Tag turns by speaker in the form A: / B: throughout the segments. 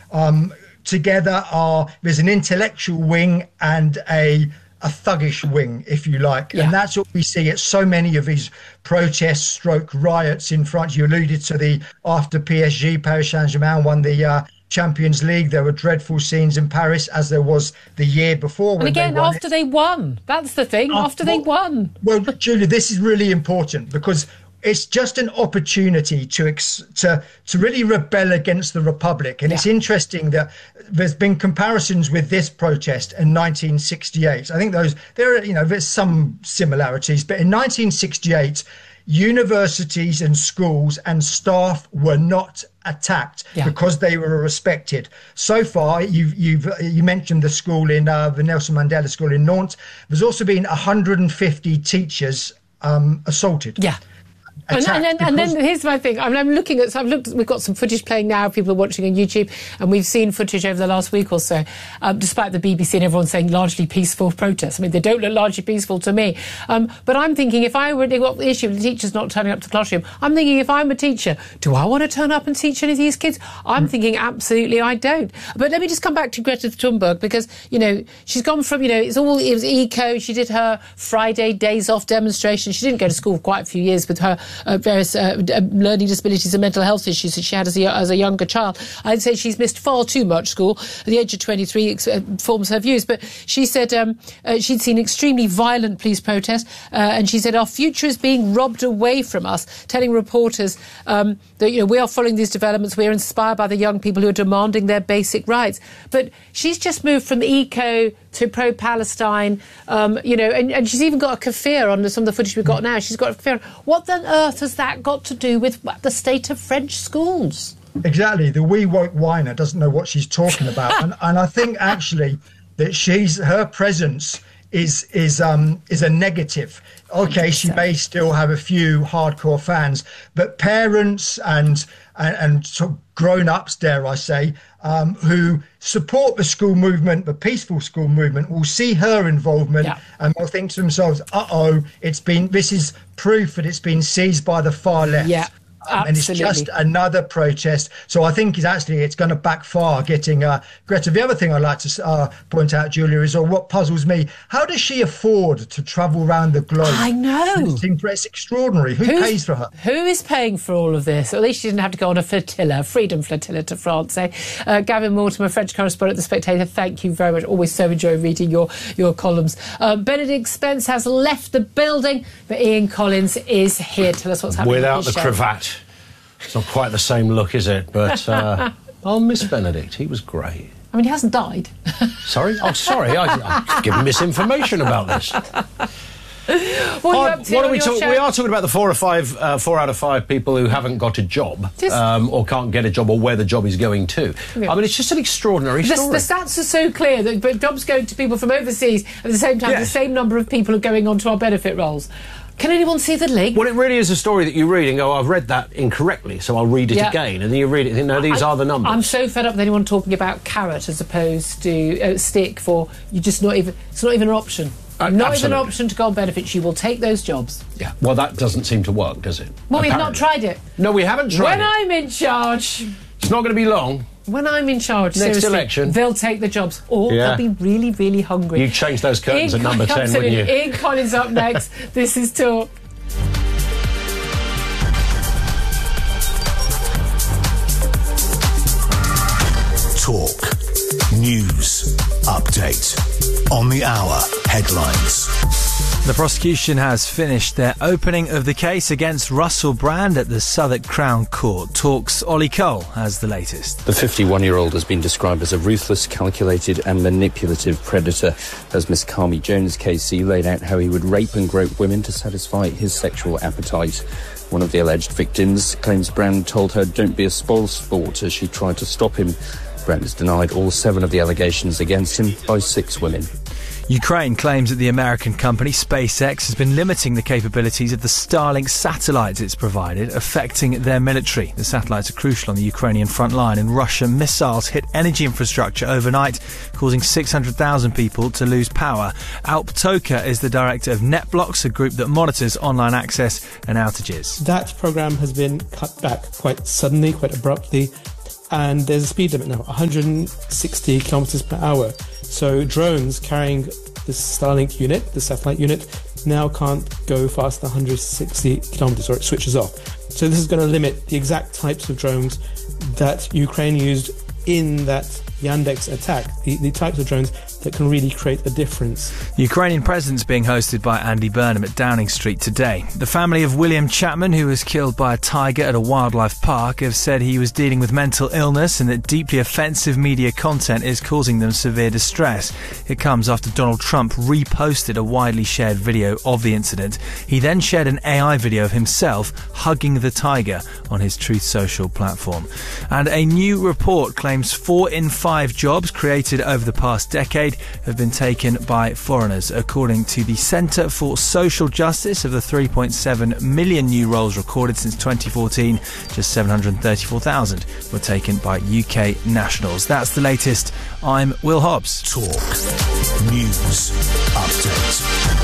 A: together there's an intellectual wing and a thuggish wing, if you like. And that's what we see at so many of these protests / riots in France. You alluded to after PSG, Paris Saint-Germain won the Champions League. There were dreadful scenes in Paris, as there was the year before.
B: And again, after they won. That's the thing, after they won.
A: Well, Julia, this is really important because it's just an opportunity to really rebel against the Republic. And it's interesting that there's been comparisons with this protest in 1968. I think there's some similarities, but in 1968, universities and schools and staff were not attacked because they were respected. So far, you mentioned the school in the Nelson Mandela School in Nantes. There's also been 150 teachers assaulted.
B: Yeah. And then here's my thing. We've got some footage playing now. People are watching on YouTube, and we've seen footage over the last week or so, despite the BBC and everyone saying largely peaceful protests. I mean, they don't look largely peaceful to me. But I'm thinking, if I were got the issue of the teachers not turning up to the classroom, I'm thinking, if I'm a teacher, do I want to turn up and teach any of these kids? I'm thinking, absolutely, I don't. But let me just come back to Greta Thunberg, because, she's gone from, it was eco. She did her Friday days off demonstration. She didn't go to school for quite a few years with her various learning disabilities and mental health issues that she had as a younger child. I'd say she's missed far too much school. At the age of 23, forms her views. But she said she'd seen extremely violent police protests, and she said our future is being robbed away from us, telling reporters that we are following these developments. We are inspired by the young people who are demanding their basic rights. But she's just moved from eco to pro-Palestine, and she's even got a kafir on some of the footage we've got now. She's got a kafir. What on earth has that got to do with the state of French schools?
A: Exactly. The wee woke whiner doesn't know what she's talking about. and I think actually that her presence is a negative. Okay, she may still have a few hardcore fans, but parents and sort of grown-ups, dare I say, who support the school movement, the peaceful school movement, will see her involvement and will think to themselves, this is proof that it's been seized by the far left. Yeah. And it's just another protest. So I think it's going to backfire getting Greta. The other thing I'd like to point out, Julia, is what puzzles me. How does she afford to travel around the globe?
B: I know.
A: It's extraordinary. Who pays for her? Who
B: is paying for all of this? At least she didn't have to go on a freedom flotilla to France. Gavin Mortimer, French correspondent at The Spectator, thank you very much. Always so enjoy reading your columns. Benedict Spence has left the building, but Ian Collins is here. Tell us what's happening.
C: Without the cravat. It's not quite the same look, is it? But I'll miss Benedict. He was great.
B: I mean, he hasn't died.
C: Sorry? Oh, sorry. I've given misinformation about this.
B: What are you up to?
C: What are we talking? We are talking about the 4 out of 5 people who haven't got a job or can't get a job or where the job is going to. I mean, it's just an extraordinary story.
B: The stats are so clear that jobs going to people from overseas at the same time, the same number of people are going on to our benefit rolls. Can anyone see the link?
C: Well, it really is a story that you read and go, I've read that incorrectly, so I'll read it again. And then you read it and think, no, these are the numbers.
B: I'm so fed up with anyone talking about carrot as opposed to stick for it's not even an option. Not even an option to go on benefits. You will take those jobs.
C: Yeah, well, that doesn't seem to work, does it?
B: Well, we've not tried it.
C: No, we haven't tried it.
B: When I'm in charge...
C: It's not going to be long.
B: When I'm in charge,
C: next election,
B: they'll take the jobs, or they'll be really, really hungry.
C: You'd change those curtains at number 10, wouldn't you?
B: Ian Collins up next. This is Talk.
D: Talk. News. Update. On the hour. Headlines.
E: The prosecution has finished their opening of the case against Russell Brand at the Southwark Crown Court. Talk's Ollie Cole has the latest.
F: The 51-year-old has been described as a ruthless, calculated and manipulative predator. As Miss Carmi Jones KC laid out how he would rape and grope women to satisfy his sexual appetite. One of the alleged victims claims Brand told her don't be a spoilsport as she tried to stop him. Brand has denied all 7 of the allegations against him by 6 women.
E: Ukraine claims that the American company SpaceX has been limiting the capabilities of the Starlink satellites it's provided, affecting their military. The satellites are crucial on the Ukrainian front line, and Russian missiles hit energy infrastructure overnight, causing 600,000 people to lose power. Alp Toka is the director of NetBlocks, a group that monitors online access and outages.
G: That program has been cut back quite suddenly, quite abruptly. and there's a speed limit now, 160 kilometers per hour. So drones carrying this Starlink unit, the satellite unit, now can't go faster than 160 kilometers, or it switches off. So this is going to limit the exact types of drones that Ukraine used in that Yandex attack, the types of drones that can really create a difference.
E: The Ukrainian president's being hosted by Andy Burnham at Downing Street today. The family of William Chapman, who was killed by a tiger at a wildlife park, have said he was dealing with mental illness and that deeply offensive media content is causing them severe distress. It comes after Donald Trump reposted a widely shared video of the incident. He then shared an AI video of himself hugging the tiger on his Truth Social platform. And a new report claims 4 in 5 jobs created over the past decade have been taken by foreigners. According to the Centre for Social Justice, of the 3.7 million new roles recorded since 2014, just 734,000 were taken by UK nationals. That's the latest. I'm Will Hobbs.
D: Talk News Update.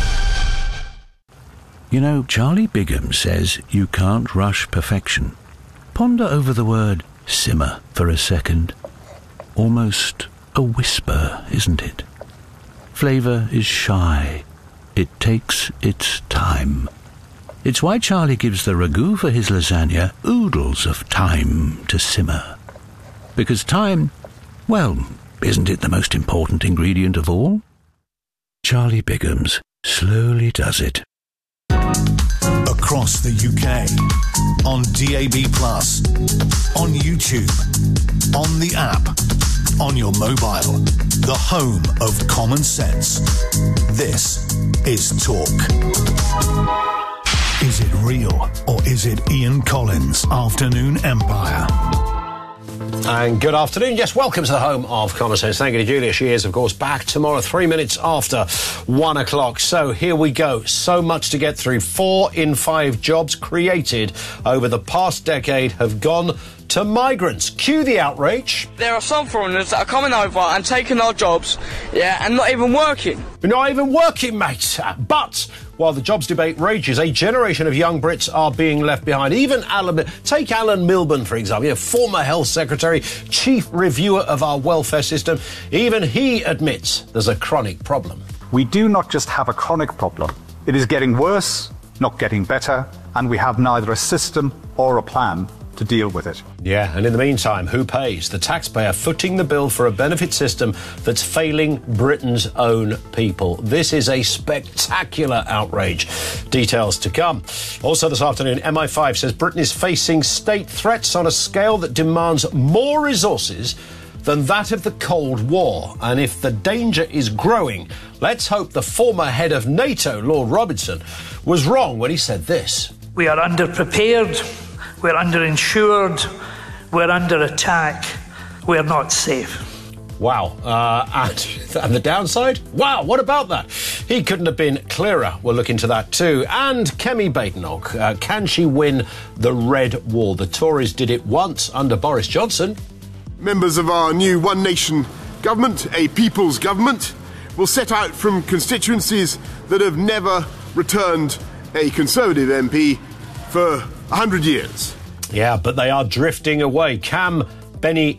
H: You know, Charlie Bigham says you can't rush perfection. Ponder over the word simmer for a second. Almost a whisper, isn't it? Flavour is shy. It takes its time. It's why Charlie gives the ragu for his lasagna oodles of time to simmer. Because time, well, isn't it the most important ingredient of all? Charlie Bigham's slowly does it.
D: Across the UK, on DAB+, on YouTube, on the app, on your mobile, the home of common sense. This is Talk. Is it real, or is it Ian Collins' Afternoon Empire?
C: And good afternoon. Yes, welcome to the home of Common Sense. Thank you to Julia. She is, of course, back tomorrow, 3 minutes after 1 o'clock. So here we go. So much to get through. 4 in 5 jobs created over the past decade have gone to migrants. Cue the outrage.
I: There are some foreigners that are coming over and taking our jobs, and not even working.
C: Not even working, mate. But while the jobs debate rages, a generation of young Brits are being left behind. Even take Alan Milburn, for example, former Health Secretary, chief reviewer of our welfare system. Even he admits there's a chronic problem.
J: We do not just have a chronic problem. It is getting worse, not getting better, and we have neither a system or a plan to deal with it.
C: Yeah, and in the meantime, who pays? The taxpayer footing the bill for a benefit system that's failing Britain's own people. This is a spectacular outrage. Details to come. Also this afternoon, MI5 says Britain is facing state threats on a scale that demands more resources than that of the Cold War. And if the danger is growing, let's hope the former head of NATO, Lord Robertson, was wrong when he said this.
K: We are underprepared. We're underinsured, we're under attack, we're not safe.
C: Wow. And the downside? Wow, what about that? He couldn't have been clearer. We'll look into that too. And Kemi Badenoch, can she win the Red Wall? The Tories did it once under Boris Johnson.
L: Members of our new One Nation government, a people's government, will set out from constituencies that have never returned a Conservative MP for 100 years.
C: Yeah, but they are drifting away. Can Kemi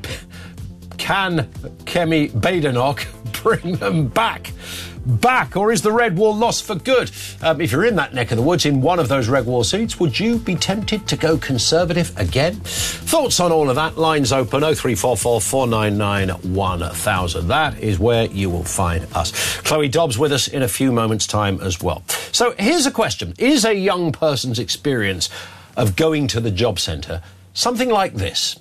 C: Badenoch bring them back? Or is the Red Wall lost for good? If you're in that neck of the woods in one of those Red Wall seats, would you be tempted to go Conservative again? Thoughts on all of that? Lines open 0344 499 1000. That is where you will find us. Chloe Dobbs with us in a few moments' time as well. So here's a question. Is a young person's experience of going to the job centre something like this?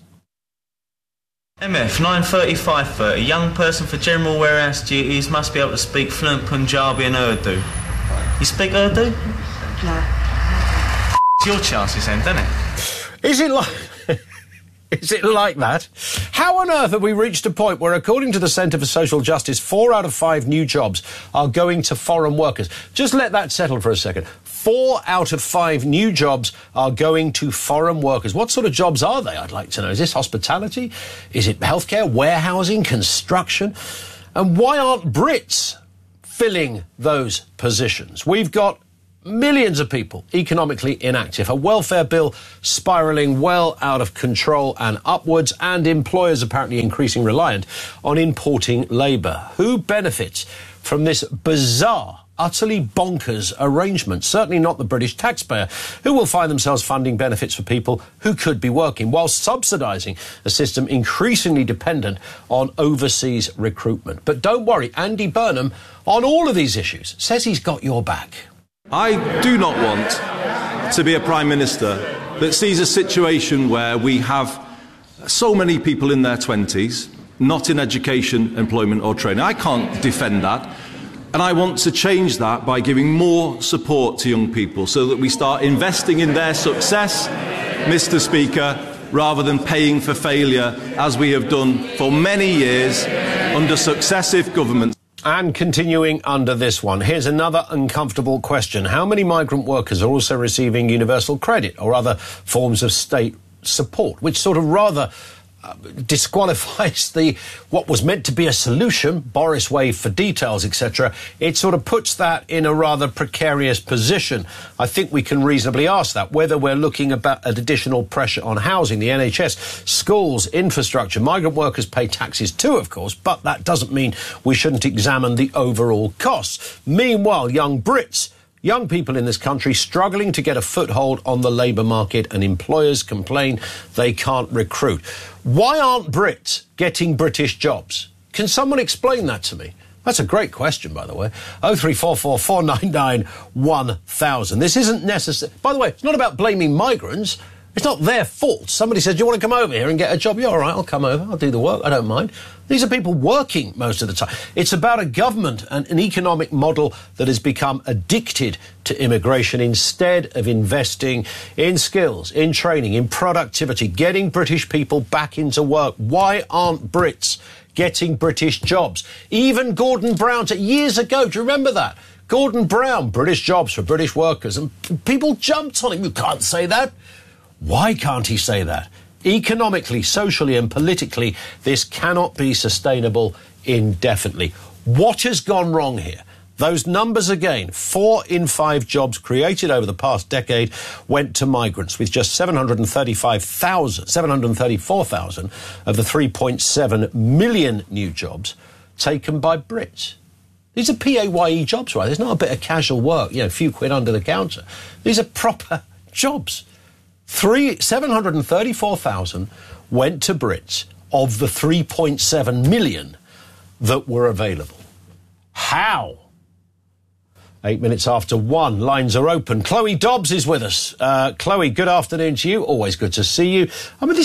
M: MF 930-530. Young person for general warehouse duties must be able to speak fluent Punjabi and Urdu. You speak Urdu?
K: No.
M: It's your chances then, doesn't it?
C: Is it like that? How on earth have we reached a point where, according to the Centre for Social Justice, 4 out of 5 new jobs are going to foreign workers? Just let that settle for a second. 4 out of 5 new jobs are going to foreign workers. What sort of jobs are they, I'd like to know? Is this hospitality? Is it healthcare, warehousing, construction? And why aren't Brits filling those positions? We've got Millions of people economically inactive. A welfare bill spiralling well out of control and upwards, and employers apparently increasingly reliant on importing labour. Who benefits from this bizarre, utterly bonkers arrangement? Certainly not the British taxpayer, who will find themselves funding benefits for people who could be working, while subsidising a system increasingly dependent on overseas recruitment. But don't worry, Andy Burnham, on all of these issues, says he's got your back.
N: I do not want to be a Prime Minister that sees a situation where we have so many people in their 20s, not in education, employment or training. I can't defend that. And I want to change that by giving more support to young people so that we start investing in their success, Mr. Speaker, rather than paying for failure, as we have done for many years under successive governments.
C: And continuing under this one, here's another uncomfortable question. How many migrant workers are also receiving universal credit or other forms of state support, which sort of rather disqualifies what was meant to be a solution, Boris wave for details, etc. It sort of puts that in a rather precarious position. I think we can reasonably ask that, whether we're looking at additional pressure on housing, the NHS, schools, infrastructure. Migrant workers pay taxes too, of course, but that doesn't mean we shouldn't examine the overall costs. Meanwhile, young people in this country struggling to get a foothold on the labour market, and employers complain they can't recruit. Why aren't Brits getting British jobs? Can someone explain that to me? That's a great question, by the way. 0344 499 1000. This isn't necessary. By the way, it's not about blaming migrants. It's not their fault. Somebody says, do you want to come over here and get a job? Yeah, all right, I'll come over. I'll do the work. I don't mind. These are people working most of the time. It's about a government and an economic model that has become addicted to immigration instead of investing in skills, in training, in productivity, getting British people back into work. Why aren't Brits getting British jobs? Even Gordon Brown, years ago, do you remember that? Gordon Brown, British jobs for British workers, and people jumped on him. You can't say that. Why can't he say that? Economically, socially and politically, this cannot be sustainable indefinitely. What has gone wrong here? Those numbers again, 4 in 5 jobs created over the past decade went to migrants, with just 734,000 of the 3.7 million new jobs taken by Brits. These are PAYE jobs, right? There's not a bit of casual work, a few quid under the counter. These are proper jobs. 734,000 went to Brits of the 3.7 million that were available. How? 8 minutes after 1, lines are open. Chloe Dobbs is with us. Chloe, good afternoon to you. Always good to see you. I mean,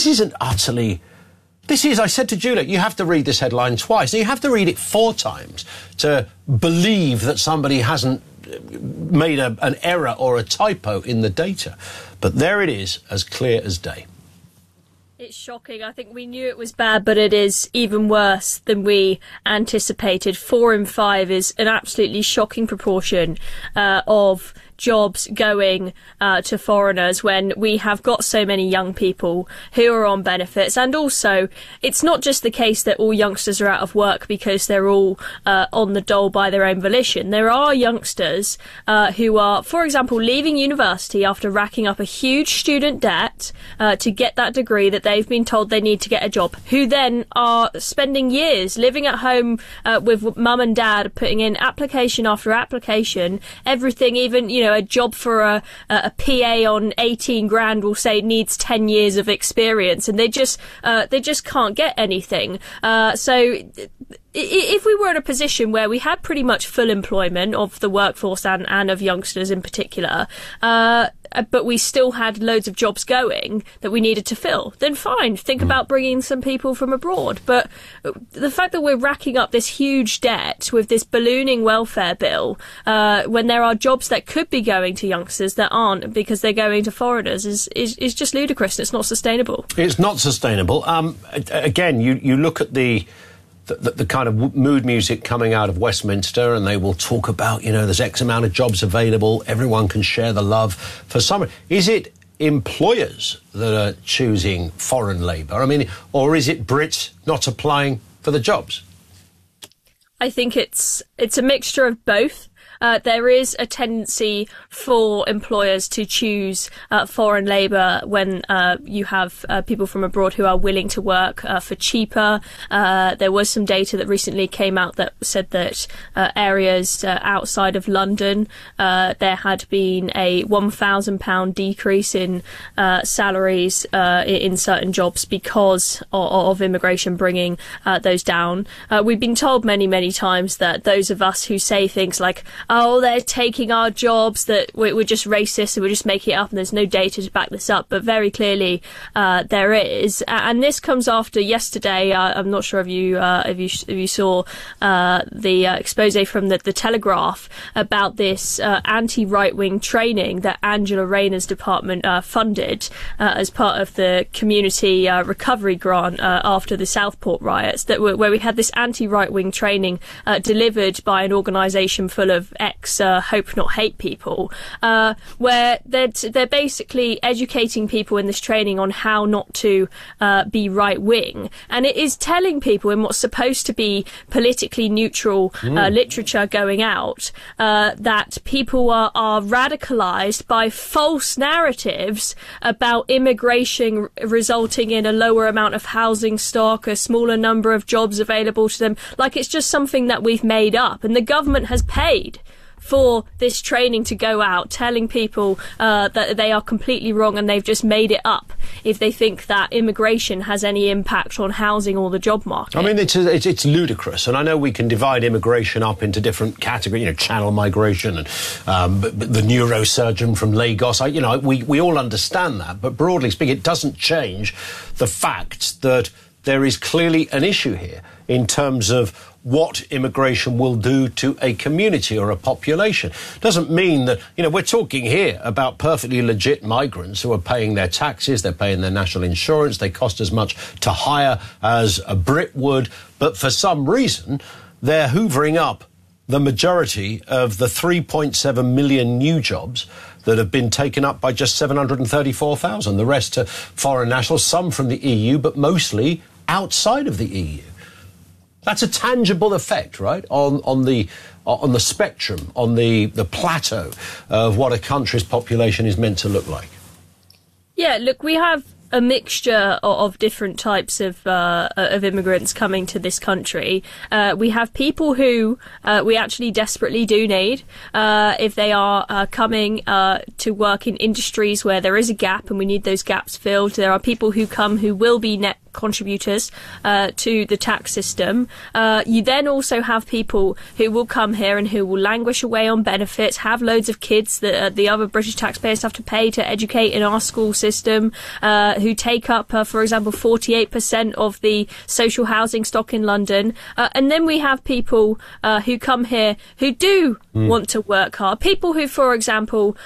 C: I said to Juliet, you have to read this headline twice. You have to read it 4 times to believe that somebody hasn't made an error or a typo in the data. But there it is, as clear as day.
O: It's shocking. I think we knew it was bad, but it is even worse than we anticipated. 4 in 5 is an absolutely shocking proportion of jobs going to foreigners when we have got so many young people who are on benefits. And also, it's not just the case that all youngsters are out of work because they're all on the dole by their own volition. There are youngsters who are, for example, leaving university after racking up a huge student debt to get that degree that they've been told they need to get a job, who then are spending years living at home with mum and dad, putting in application after application, everything, even, a job for a PA on 18 grand will say needs 10 years of experience, and they just can't get anything. So if we were in a position where we had pretty much full employment of the workforce and of youngsters in particular, but we still had loads of jobs going that we needed to fill, then fine, think about bringing some people from abroad. But the fact that we're racking up this huge debt with this ballooning welfare bill, when there are jobs that could be going to youngsters that aren't because they're going to foreigners, is just ludicrous, and it's not sustainable. It's not sustainable. Again, you look at the kind of mood music coming out of Westminster, and they will talk about, there's X amount of jobs available, everyone can share the love for someone. Is it employers that are choosing foreign labour? I mean, or is it Brits not applying for the jobs? I think it's a mixture of both. there is a tendency for employers to choose foreign labour when you have people from abroad who are willing to work for cheaper. There was some data that recently came out that said that areas outside of London, there had been a £1,000 decrease in salaries in certain jobs because of immigration bringing those down. We've been told many times that those of us who say things like, oh, they're taking our jobs, that we're just racist and we're just making it up and there's no data to back this up, but very clearly there is. And this comes after yesterday. I'm not sure if you saw the expose from the Telegraph about this anti-right-wing training that Angela Rayner's department funded as part of the community recovery grant after the Southport riots, where we had this anti-right-wing training delivered by an organisation full of ex-Hope Not Hate people, where they're basically educating people in this training on how not to be right-wing, and it is telling people in what's supposed to be politically neutral literature going out that people are radicalised by false narratives about immigration resulting in a lower amount of housing stock, a smaller number of jobs available to them, like it's just something that we've made up. And the government has paid for this training to go out, telling people that they are completely wrong and they've just made it up if they think that immigration has any impact on housing or the job market.
C: I mean, it's ludicrous, and I know we can divide immigration up into different categories, channel migration and the neurosurgeon from Lagos. We all understand that, but broadly speaking, it doesn't change the fact that there is clearly an issue here in terms of what immigration will do to a community or a population. Doesn't mean that, we're talking here about perfectly legit migrants who are paying their taxes, they're paying their national insurance, they cost as much to hire as a Brit would, but for some reason they're hoovering up the majority of the 3.7 million new jobs that have been taken up by just 734,000. The rest to foreign nationals, some from the EU, but mostly outside of the EU. That's a tangible effect, right, on the spectrum, on the plateau of what a country's population is meant to look like.
O: Yeah, look, we have a mixture of different types of immigrants coming to this country. We have people who we actually desperately do need if they are coming to work in industries where there is a gap and we need those gaps filled. There are people who come who will be net contributors to the tax system. You then also have people who will come here and who will languish away on benefits, have loads of kids that the other British taxpayers have to pay to educate in our school system, who take up, for example, 48% of the social housing stock in London. And then we have people who come here who do want to work hard. People who, for example,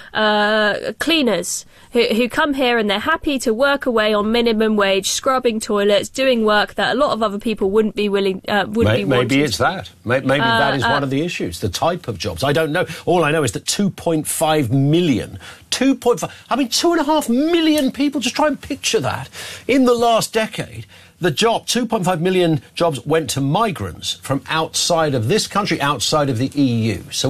O: cleaners, who come here and they're happy to work away on minimum wage, scrubbing toilets, doing work that a lot of other people wouldn't be willing,
C: Maybe it's that. Maybe that is one of the issues, the type of jobs. I don't know. All I know is that 2.5 million, 2.5 million people, just try and picture that. In the last decade, 2.5 million jobs went to migrants from outside of this country, outside of the EU. So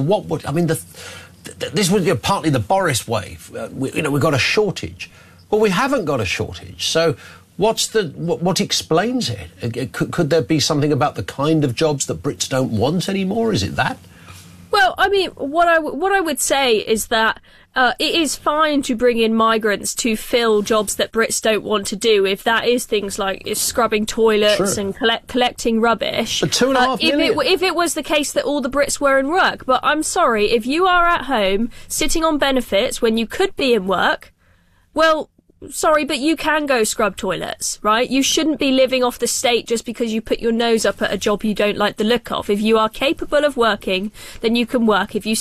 C: this was partly the Boris wave. We've got a shortage. Well, we haven't got a shortage. So what explains it? Could there be something about the kind of jobs that Brits don't want anymore? Is it that?
O: Well, I mean, what I would say is that it is fine to bring in migrants to fill jobs that Brits don't want to do, if that is things like scrubbing toilets and collecting rubbish.
C: But 2.5 million.
O: If it was the case that all the Brits were in work. But I'm sorry, if you are at home sitting on benefits when you could be in work, well, sorry, but you can go scrub toilets, right? You shouldn't be living off the state just because you put your nose up at a job you don't like the look of. If you are capable of working, then you can work. If you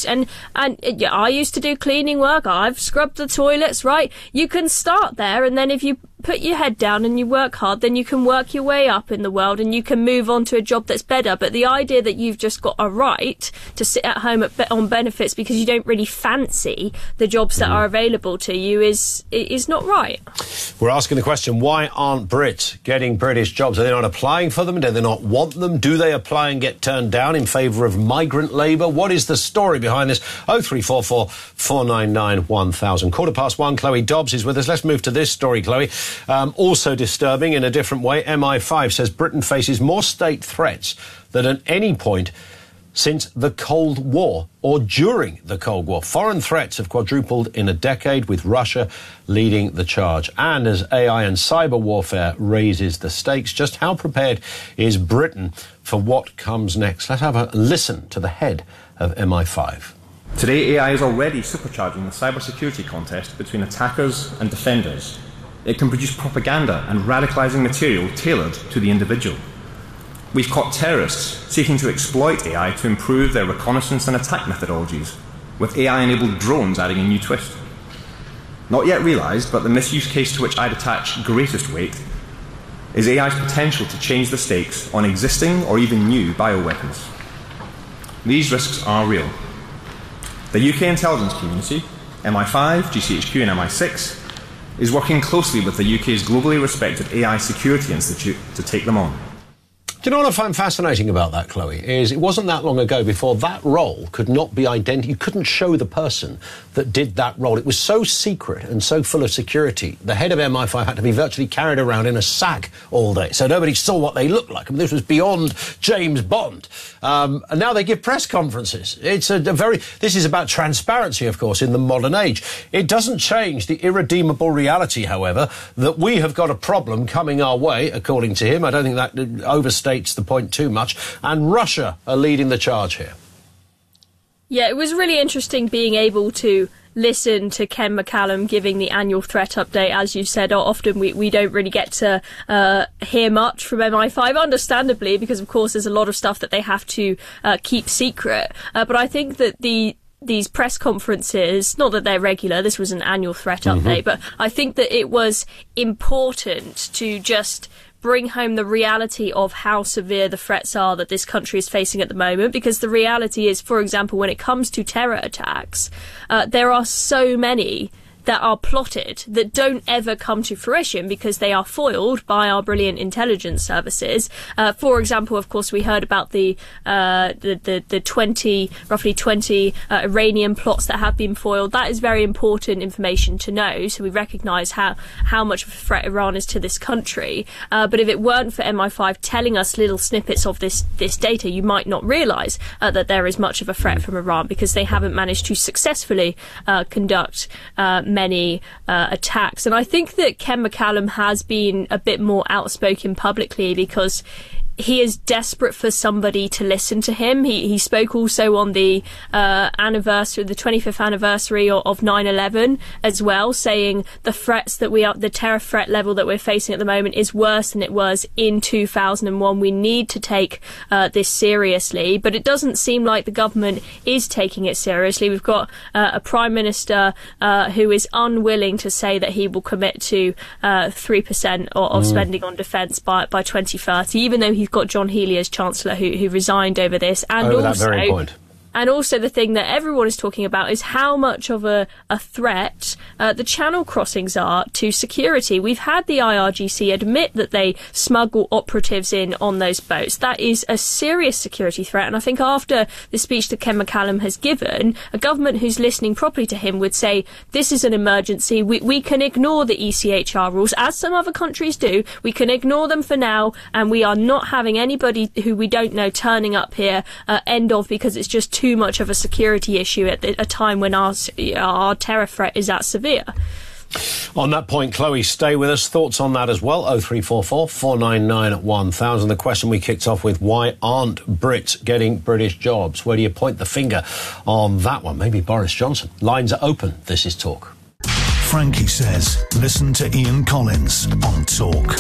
O: I used to do cleaning work. I've scrubbed the toilets, right? You can start there, and then if you put your head down and you work hard, then you can work your way up in the world and you can move on to a job that's better. But the idea that you've just got a right to sit at home on benefits because you don't really fancy the jobs that are available to you is not right.
C: We're asking the question, why aren't Brits getting British jobs? Are they not applying for them? Do they not want them? Do they apply and get turned down in favour of migrant labour? What is the story behind this? 0344 499 1000. 1:15, Chloe Dobbs is with us. Let's move to this story, Chloe. Also disturbing in a different way. MI5 says Britain faces more state threats than at any point since the Cold War or during the Cold War. Foreign threats have quadrupled in a decade, with Russia leading the charge. And as AI and cyber warfare raises the stakes, just how prepared is Britain for what comes next? Let's have a listen to the head of MI5.
P: Today, AI is already supercharging the cybersecurity contest between attackers and defenders. It can produce propaganda and radicalising material tailored to the individual. We've caught terrorists seeking to exploit AI to improve their reconnaissance and attack methodologies, with AI-enabled drones adding a new twist. Not yet realised, but the misuse case to which I'd attach greatest weight is AI's potential to change the stakes on existing or even new bioweapons. These risks are real. The UK intelligence community, MI5, GCHQ and MI6, is working closely with the UK's globally respected AI Security Institute to take them on.
C: Do you know what I find fascinating about that, Chloe, is it wasn't that long ago before that role could not be identified. You couldn't show the person that did that role. It was so secret and so full of security. The head of MI5 had to be virtually carried around in a sack all day, so nobody saw what they looked like. I mean, this was beyond James Bond. And now they give press conferences. This is about transparency, of course, in the modern age. It doesn't change the irredeemable reality, however, that we have got a problem coming our way, according to him. I don't think that overstates the point too much, and Russia are leading the charge here.
O: Yeah, it was really interesting being able to listen to Ken McCallum giving the annual threat update. As you said, often we don't really get to hear much from MI5, understandably, because of course there's a lot of stuff that they have to keep secret. But I think that these press conferences, not that they're regular, this was an annual threat update, but I think that it was important to just bring home the reality of how severe the threats are that this country is facing at the moment, because the reality is, for example, when it comes to terror attacks, there are so many that are plotted that don't ever come to fruition because they are foiled by our brilliant intelligence services. For example, of course, we heard about the roughly 20 Iranian plots that have been foiled. That is very important information to know, so we recognise how much of a threat Iran is to this country. But if it weren't for MI5 telling us little snippets of this data, you might not realise that there is much of a threat from Iran, because they haven't managed to successfully conduct many attacks. And I think that Ken McCallum has been a bit more outspoken publicly because he is desperate for somebody to listen to him. He spoke also on the anniversary, the 25th anniversary of 9/11 as well, saying the terror threat level that we're facing at the moment is worse than it was in 2001. We need to take this seriously, but it doesn't seem like the government is taking it seriously. We've got a Prime Minister who is unwilling to say that he will commit to 3% of spending on defence by 2030, even though he's got John Healey as Chancellor, who resigned over this. And
C: over that very point.
O: And also the thing that everyone is talking about is how much of a threat the channel crossings are to security. We've had the IRGC admit that they smuggle operatives in on those boats. That is a serious security threat. And I think after the speech that Ken McCallum has given, a government who's listening properly to him would say, this is an emergency. We can ignore the ECHR rules, as some other countries do. We can ignore them for now, and we are not having anybody who we don't know turning up here end of because it's just too much of a security issue at a time when our terror threat is that severe.
C: On that point, Chloe, stay with us. Thoughts on that as well? 0344 499 1000. The question we kicked off with, why aren't Brits getting British jobs? Where do you point the finger on that one? Maybe Boris Johnson. Lines are open. This is Talk.
D: Frankie says, listen to Ian Collins on Talk.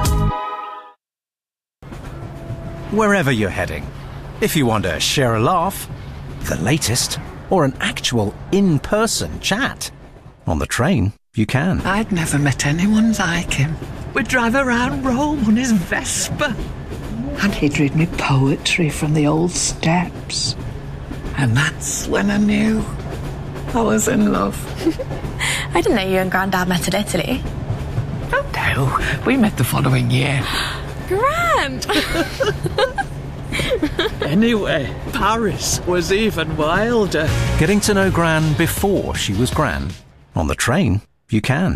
Q: Wherever you're heading, if you want to share a laugh, the latest, or an actual in-person chat. On the train, you can.
R: I'd never met anyone like him. We'd drive around Rome on his Vespa. And he'd read me poetry from the old steps. And that's when I knew I was in love.
S: I didn't know you and Grandad met in Italy.
R: Oh no, we met the following year.
S: Grand!
R: Anyway, Paris was even wilder.
Q: Getting to know Gran before she was Gran. On the train, you can.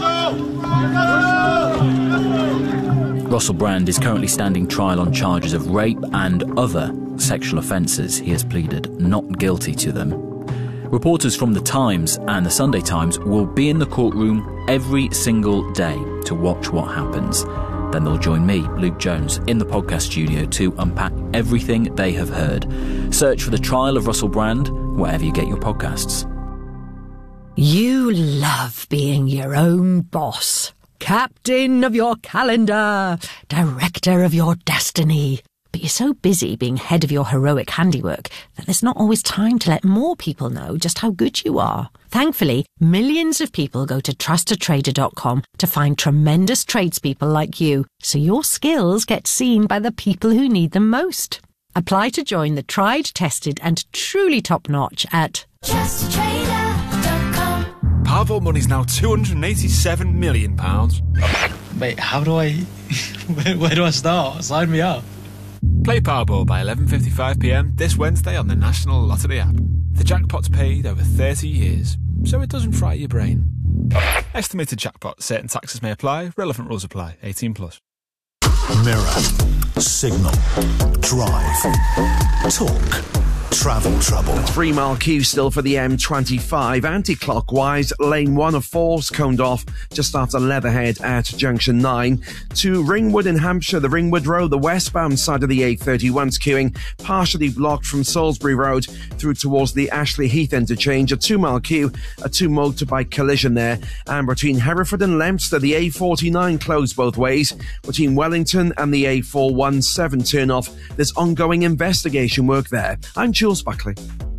T: Russell Brand is currently standing trial on charges of rape and other sexual offences. He has pleaded not guilty to them. Reporters from The Times and The Sunday Times will be in the courtroom every single day to watch what happens. Then they'll join me, Luke Jones, in the podcast studio to unpack everything they have heard. Search for The Trial of Russell Brand wherever you get your podcasts.
U: You love being your own boss. Captain of your calendar, director of your destiny. But you're so busy being head of your heroic handiwork that there's not always time to let more people know just how good you are. Thankfully, millions of people go to trustatrader.com to find tremendous tradespeople like you, so your skills get seen by the people who need them most. Apply to join the tried, tested and truly top-notch at
V: trustatrader.com. Powerball money's now £287 million.
W: Wait, how do I... Where do I start? Sign me up.
V: Play Powerball by 11:55pm this Wednesday on the National Lottery app. The jackpot's paid over 30 years, so it doesn't fry your brain. Estimated jackpot. Certain taxes may apply. Relevant rules apply. 18+.
D: Mirror, Signal, Drive, Talk, Travel Trouble.
X: 3 mile queue still for the M25 anti-clockwise. Lane 1 of 4's coned off just after Leatherhead at junction 9. To Ringwood in Hampshire, the Ringwood Road, the westbound side of the A31's queuing, partially blocked from Salisbury Road through towards the Ashley Heath interchange. A 2 mile queue, a 2 motorbike collision there. And between Hereford and Leominster, the A49 closed both ways. Between Wellington and the A417 turn off, there's ongoing investigation work there. I'm Jules Buckley.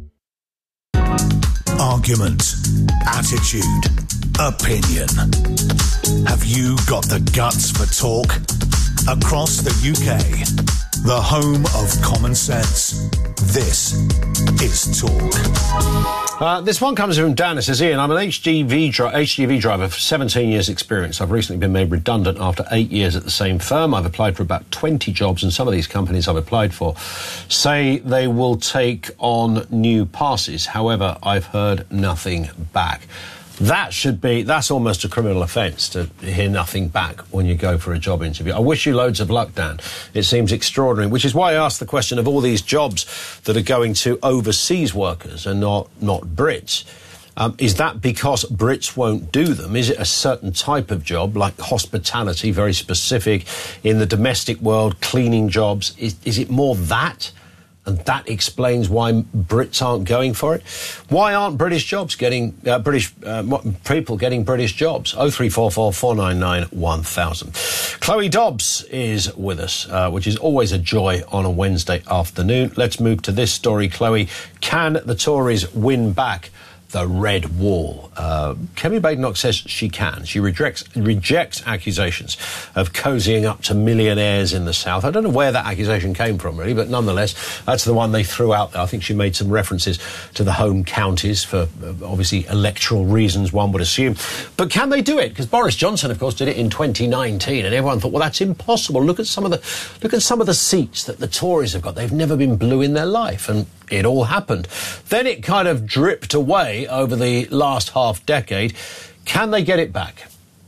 D: Argument, attitude, opinion. Have you got the guts for talk? Across the UK, the home of common sense. This is Talk.
C: This one comes from Dan. It says, Ian, I'm an HGV driver for 17 years experience. I've recently been made redundant after 8 years at the same firm. I've applied for about 20 jobs, and some of these companies I've applied for say they will take on new passes. However, I've heard nothing back. That's almost a criminal offence to hear nothing back when you go for a job interview. I wish you loads of luck, Dan. It seems extraordinary, which is why I asked the question of all these jobs that are going to overseas workers and not Brits. Is that because Brits won't do them? Is it a certain type of job, like hospitality, very specific, in the domestic world, cleaning jobs? Is it more that? And that explains why Brits aren't going for it. Why aren't British jobs getting people getting British jobs? 0344 499 1000. Chloe Dobbs is with us, which is always a joy on a Wednesday afternoon. Let's move to this story, Chloe. Can the Tories win back the Red Wall? Kemi Badenoch says she can. She rejects accusations of cozying up to millionaires in the South. I don't know where that accusation came from, really, but nonetheless, that's the one they threw out there. I think she made some references to the home counties for, obviously, electoral reasons, one would assume. But can they do it? Because Boris Johnson, of course, did it in 2019, and everyone thought, well, that's impossible. Look at some of the seats that the Tories have got. They've never been blue in their life, and it all happened. Then it kind of dripped away over the last half decade. Can they get it back?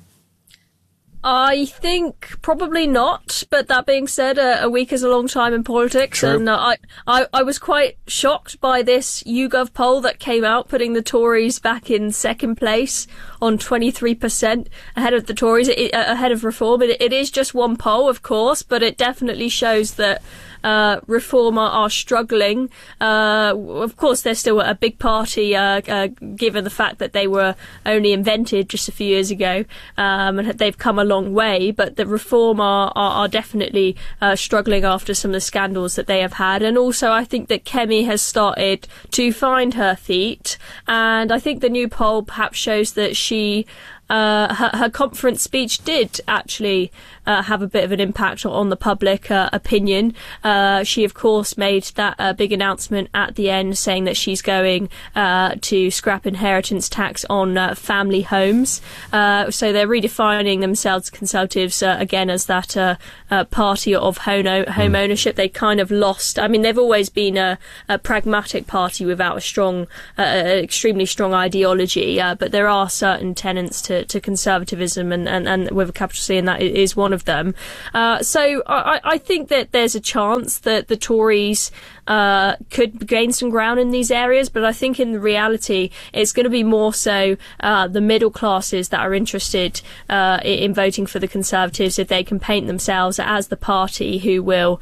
O: I think probably not, but that being said, a week is a long time in politics. True. And I was quite shocked by this YouGov poll that came out, putting the Tories back in second place on 23% ahead of the Tories, ahead of Reform. It is just one poll, of course, but it definitely shows that Reform are struggling. Of course, they're still a big party, given the fact that they were only invented just a few years ago, and they've come a long way. But the Reform are definitely struggling after some of the scandals that they have had. And also, I think that Kemi has started to find her feet, and I think the new poll perhaps shows that she her conference speech did actually have a bit of an impact on the public opinion. She, of course, made that big announcement at the end saying that she's going to scrap inheritance tax on family homes. So they're redefining themselves, Conservatives, again, as that party of home ownership. They kind of lost. I mean, they've always been a pragmatic party without a strong, extremely strong ideology, but there are certain tenets to conservatism, and with a capital C, and that is one of them. So I think that there's a chance that the Tories could gain some ground in these areas, but I think in reality it's going to be more so the middle classes that are interested in voting for the Conservatives, if they can paint themselves as the party who will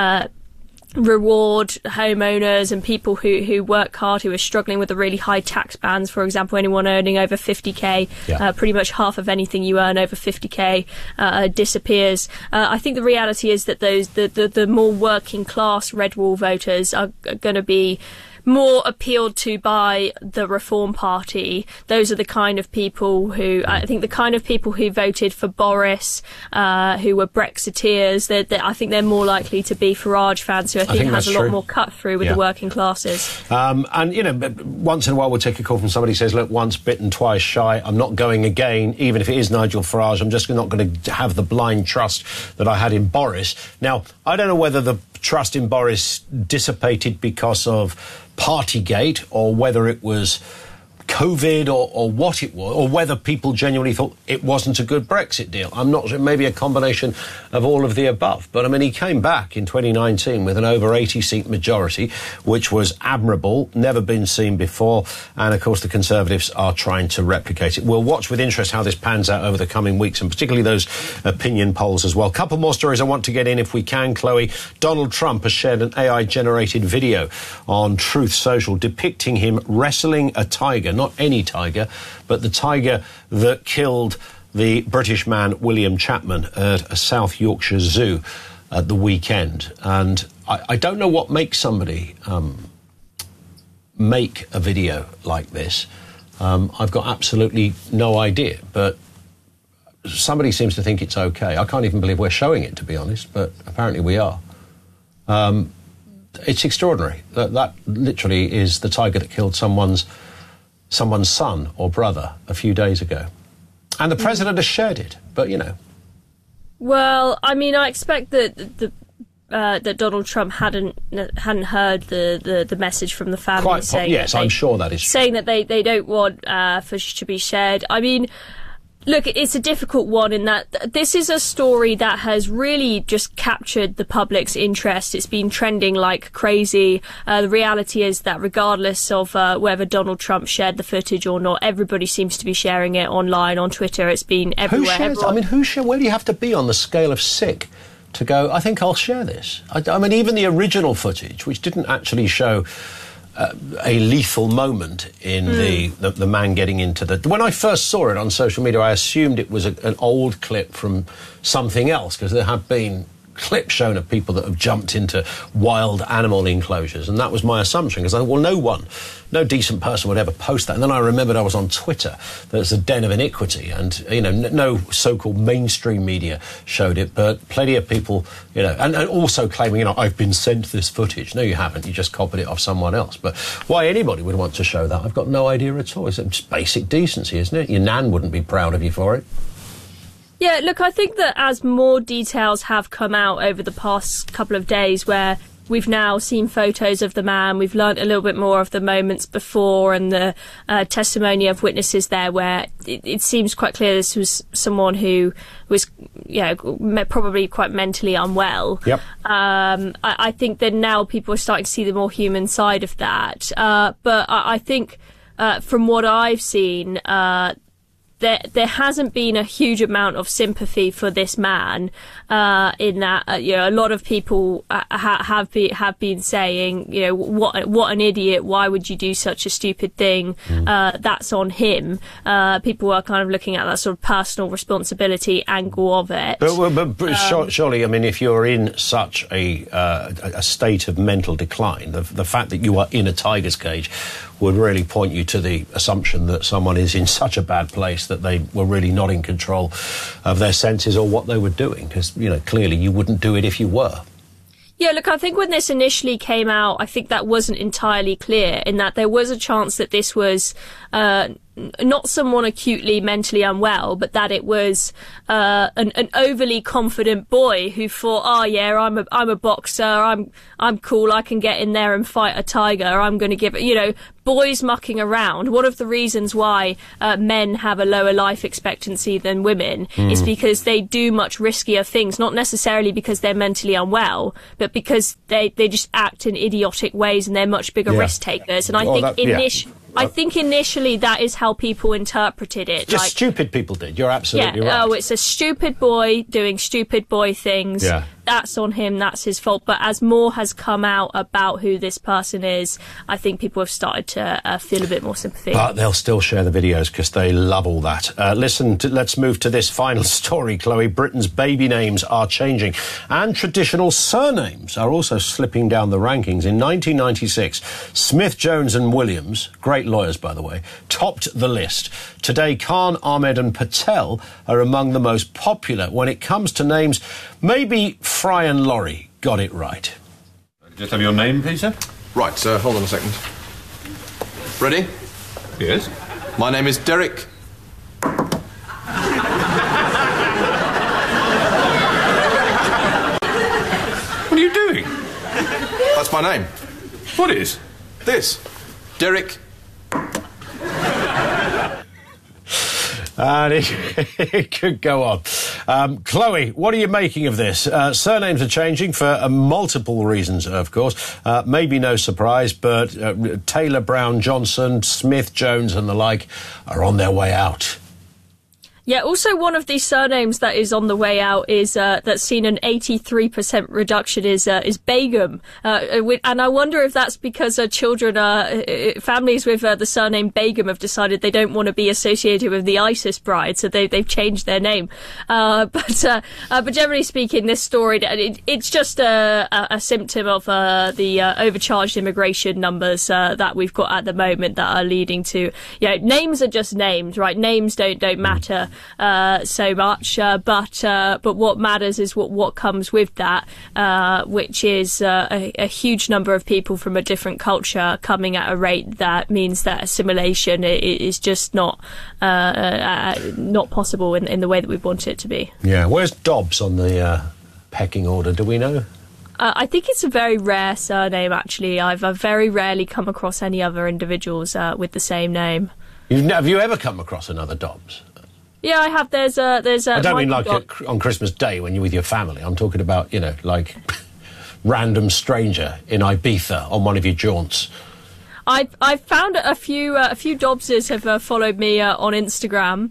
O: reward homeowners and people who work hard, who are struggling with the really high tax bands. For example, anyone earning over 50k, pretty much half of anything you earn over 50k disappears. I think the reality is that the more working class Red Wall voters are going to be more appealed to by the Reform Party. Those are the kind of people who, I think, the kind of people who voted for Boris, who were Brexiteers. I think they're more likely to be Farage fans, who I think has a lot more cut through with the working classes.
C: And, you know, once in a while we'll take a call from somebody who says, look, once bitten, twice shy. I'm not going again, even if it is Nigel Farage. I'm just not going to have the blind trust that I had in Boris. Now, I don't know whether the trust in Boris dissipated because of Partygate, or whether it was COVID, or what it was, or whether people genuinely thought it wasn't a good Brexit deal. I'm not sure, maybe a combination of all of the above. But, I mean, he came back in 2019 with an over 80-seat majority, which was admirable, never been seen before, and, of course, the Conservatives are trying to replicate it. We'll watch with interest how this pans out over the coming weeks, and particularly those opinion polls as well. Couple more stories I want to get in if we can, Chloe. Donald Trump has shared an AI-generated video on Truth Social depicting him wrestling a tiger. Not any tiger, but the tiger that killed the British man William Chapman at a South Yorkshire zoo at the weekend. And I don't know what makes somebody make a video like this. I've got absolutely no idea, but somebody seems to think it's okay. I can't even believe we're showing it, to be honest, but apparently we are. It's extraordinary. That literally is the tiger that killed someone's son or brother a few days ago. And the president has shared it, but, you know. Well, I mean, I expect that that Donald Trump hadn't heard the message from the family saying... Yes, I'm sure that is true. Saying that they don't want footage to be shared. I mean... Look, it's a difficult one in that this is a story that has really just captured the public's interest. It's been trending like crazy. The reality is that regardless of whether Donald Trump shared the footage or not, everybody seems to be sharing it online, on Twitter. It's been everywhere. Who shares? I mean, where do you have to be on the scale of sick to go, I think I'll share this? I mean, even the original footage, which didn't actually show... a lethal moment in the man getting into the... When I first saw it on social media, I assumed it was an old clip from something else, because there have been clips shown of people that have jumped into wild animal enclosures, and that was my assumption, because I thought, well, no decent person would ever post that. And then I remembered I was on Twitter, that it's a den of iniquity, and, you know, no so-called mainstream media showed it, but plenty of people, you know, and also claiming, you know, I've been sent this footage. No, you haven't. You just copied it off someone else. But why anybody would want to show that, I've got no idea at all. It's just basic decency, isn't it? Your nan wouldn't be proud of you for it. Yeah, look, I think that as more details have come out over the past couple of days, where we've now seen photos of the man, we've learnt a little bit more of the moments before and the testimony of witnesses there, where it seems quite clear this was someone who was, you know, probably quite mentally unwell. Yep. I think that now people are starting to see the more human side of that. But I think from what I've seen... There hasn't been a huge amount of sympathy for this man, in that you know, a lot of people have been saying, you know, what an idiot, why would you do such a stupid thing? That's on him. People are kind of looking at that sort of personal responsibility angle of it. But surely, I mean, if you're in such a state of mental decline, the fact that you are in a tiger's cage would really point you to the assumption that someone is in such a bad place that they were really not in control of their senses or what they were doing, because, you know, clearly you wouldn't do it if you were.
O: Yeah, look, I think when this initially came out, I think that wasn't entirely clear, in that there was a chance that this was not someone acutely mentally unwell, but that it was an overly confident boy who thought, oh yeah, I'm a boxer, I'm cool, I can get in there and fight a tiger, I'm going to give it, you know, boys mucking around. One of the reasons why men have a lower life expectancy than women is because they do much riskier things, not necessarily because they're mentally unwell, but because they just act in idiotic ways and they're much bigger risk takers. And I think initially that is how people interpreted it.
C: Just stupid people did. You're absolutely right.
O: Oh, it's a stupid boy doing stupid boy things.
C: Yeah.
O: That's on him, that's his fault. But as more has come out about who this person is, I think people have started to feel a bit more sympathy.
C: But they'll still share the videos because they love all that. Let's move to this final story, Chloe. Britain's baby names are changing, and traditional surnames are also slipping down the rankings. In 1996, Smith, Jones and Williams, great lawyers by the way, topped the list. Today, Khan, Ahmed and Patel are among the most popular. When it comes to names, maybe Fry and Laurie got it right.
A: Just have your name, please, sir?
B: Right, hold on a second. Ready?
A: Yes.
B: My name is Derek.
A: What are you doing?
B: That's my name.
A: What is?
B: This. Derek.
C: And it could go on. Chloe, what are you making of this? Surnames are changing for multiple reasons, of course. Maybe no surprise, but Taylor, Brown, Johnson, Smith, Jones and the like are on their way out.
O: Yeah, also one of these surnames that is on the way out is that's seen an 83% reduction is Begum, and I wonder if that's because children, families with the surname Begum have decided they don't want to be associated with the ISIS bride, so they've changed their name. But generally speaking, this story it's just a symptom of the overcharged immigration numbers that we've got at the moment that are leading to, you know, names are just names, right? Names don't matter so much, but what matters is what comes with that, which is a huge number of people from a different culture coming at a rate that means that assimilation is just not possible in the way that we want it to be.
C: Yeah, where's Dobbs on the pecking order? Do we know?
O: I think it's a very rare surname, actually. I've very rarely come across any other individuals with the same name.
C: Have you ever come across another Dobbs?
O: Yeah, I have. There's a.
C: I don't mean like on Christmas Day when you're with your family. I'm talking about, you know, like random stranger in Ibiza on one of your jaunts.
O: I've found a few Dobbses have followed me on Instagram,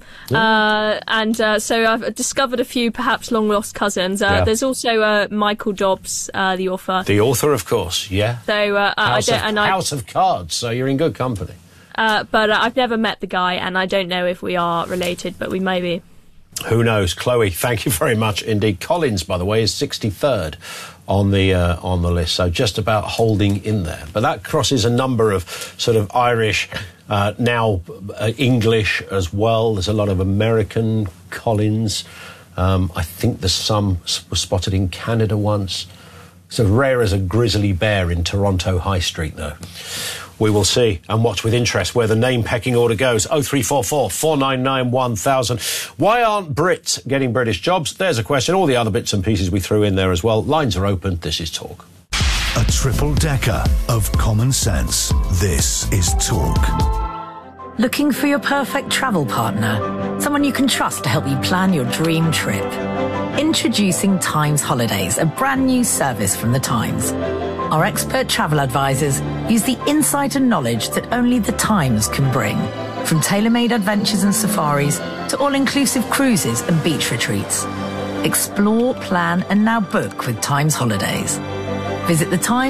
O: and so I've discovered a few perhaps long lost cousins. There's also Michael Dobbs, the author.
C: The author, of course. Yeah.
O: So
C: House of Cards. So you're in good company.
O: But I've never met the guy, and I don't know if we are related, but we may be.
C: Who knows? Chloe, thank you very much indeed. Collins, by the way, is 63rd on the list, so just about holding in there. But that crosses a number of sort of Irish, now English as well. There's a lot of American Collins. I think there's some was spotted in Canada once. So rare as a grizzly bear in Toronto High Street, though. We will see and watch with interest where the name pecking order goes. 0344 499 1000. Why aren't Brits getting British jobs? There's a question. All the other bits and pieces we threw in there as well. Lines are open. This is Talk.
D: A triple-decker of common sense. This is Talk.
F: Looking for your perfect travel partner? Someone you can trust to help you plan your dream trip? Introducing Times Holidays, a brand new service from the Times. Our expert travel advisors use the insight and knowledge that only the Times can bring. From tailor-made adventures and safaris to all-inclusive cruises and beach retreats. Explore, plan and now book with Times Holidays. Visit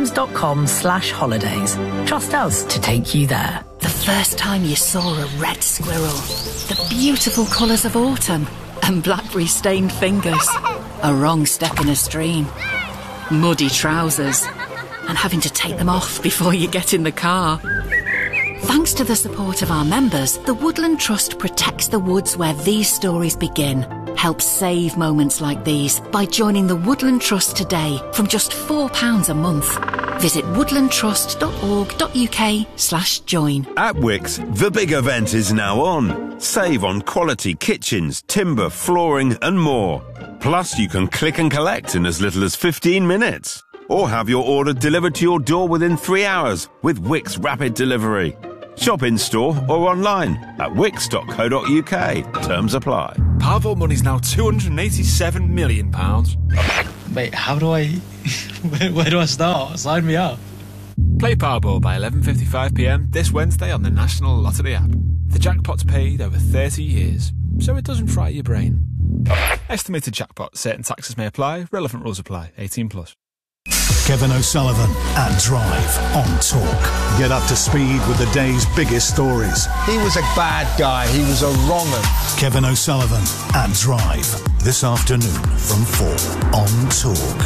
F: thetimes.com/holidays. Trust us to take you there.
U: The first time you saw a red squirrel, the beautiful colours of autumn and blackberry-stained fingers, a wrong step in a stream, muddy trousers, and having to take them off before you get in the car.
E: Thanks to the support of our members, the Woodland Trust protects the woods where these stories begin. Help save moments like these by joining the Woodland Trust today from just £4 a month. Visit woodlandtrust.org.uk/join.
G: At Wickes, the big event is now on. Save on quality kitchens, timber, flooring and more. Plus, you can click and collect in as little as 15 minutes. Or have your order delivered to your door within 3 hours with Wickes Rapid Delivery. Shop in-store or online at wickes.co.uk. Terms apply.
V: Powerball money's now £287 million.
W: Mate, how do I... where do I start? Sign me up.
V: Play Powerball by 11:55pm this Wednesday on the National Lottery app. The jackpot's paid over 30 years, so it doesn't fry your brain. Estimated jackpot. Certain taxes may apply. Relevant rules apply. 18+.
D: Kevin O'Sullivan at Drive on Talk. Get up to speed with the day's biggest stories.
H: He was a bad guy. He was a wronger.
D: Kevin O'Sullivan at Drive this afternoon from 4 on Talk.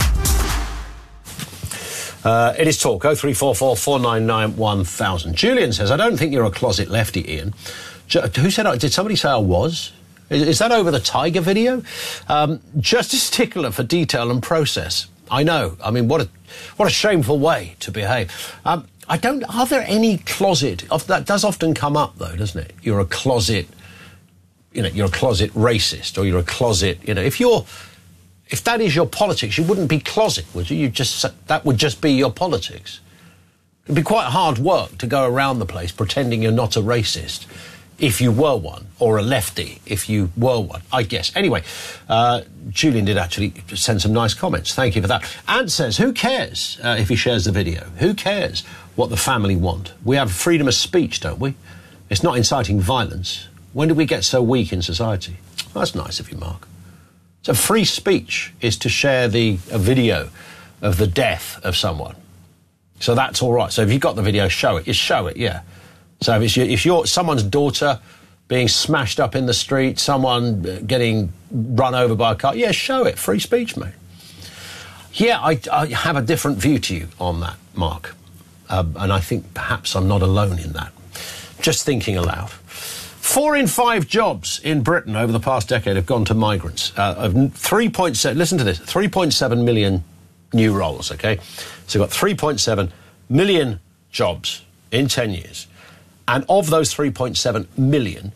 C: It is Talk. 0344 499 1000. Julian says, I don't think you're a closet lefty, Ian. Who said, did somebody say I was? Is that over the Tiger video? Just a stickler for detail and process. I know. I mean, what a shameful way to behave. Are there any closet? That does often come up, though, doesn't it? You're a closet, you're a closet racist, or you're a closet, if that is your politics, you wouldn't be closet, would you? That would just be your politics. It'd be quite hard work to go around the place pretending you're not a racist if you were one, or a lefty if you were one, I guess. Anyway, Julian did actually send some nice comments. Thank you for that. Ant says, who cares if he shares the video? Who cares what the family want? We have freedom of speech, don't we? It's not inciting violence. When did we get so weak in society? Well, that's nice of you, Mark. So free speech is to share a video of the death of someone. So that's all right. So if you've got the video, show it. You show it, yeah. So if you're someone's daughter being smashed up in the street, someone getting run over by a car, yeah, show it. Free speech, mate. Yeah, I have a different view to you on that, Mark. And I think perhaps I'm not alone in that. Just thinking aloud. 4 in 5 jobs in Britain over the past decade have gone to migrants. Of 3.7, listen to this, 3.7 million new roles, OK? So we've got 3.7 million jobs in 10 years. And of those 3.7 million,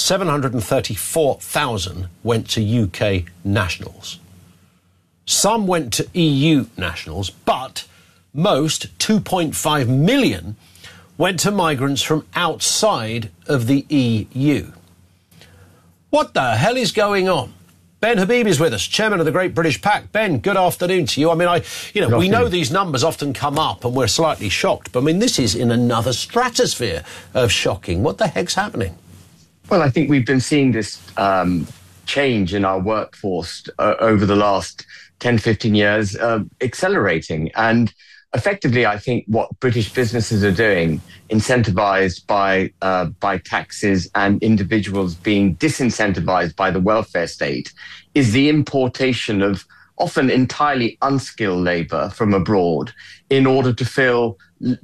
C: 734,000 went to UK nationals. Some went to EU nationals, but most, 2.5 million, went to migrants from outside of the EU. What the hell is going on? Ben Habib is with us, chairman of the Great British PAC. Ben, good afternoon to you. I mean, we know these numbers often come up and we're slightly shocked, but I mean, this is in another stratosphere of shocking. What the heck's happening?
I: Well, I think we've been seeing this change in our workforce over the last 10, 15 years accelerating. And effectively, I think what British businesses are doing, incentivized by taxes and individuals being disincentivized by the welfare state, is the importation of often entirely unskilled labour from abroad in order to fill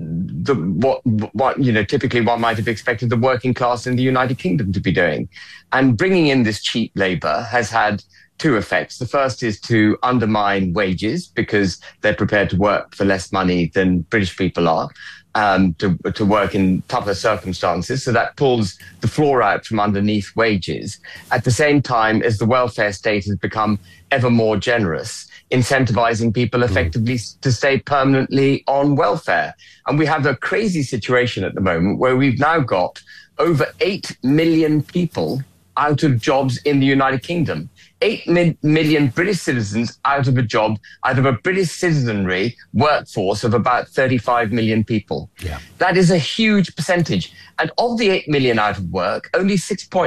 I: what typically one might have expected the working class in the United Kingdom to be doing. And bringing in this cheap labour has had two effects. The first is to undermine wages because they're prepared to work for less money than British people are, to work in tougher circumstances. So that pulls the floor out from underneath wages. At the same time as the welfare state has become ever more generous, incentivizing people effectively to stay permanently on welfare. And we have a crazy situation at the moment where we've now got over 8 million people out of jobs in the United Kingdom. 8 million British citizens out of a job, out of a British citizenry workforce of about 35 million people.
C: Yeah.
I: That is a huge percentage. And of the 8 million out of work, only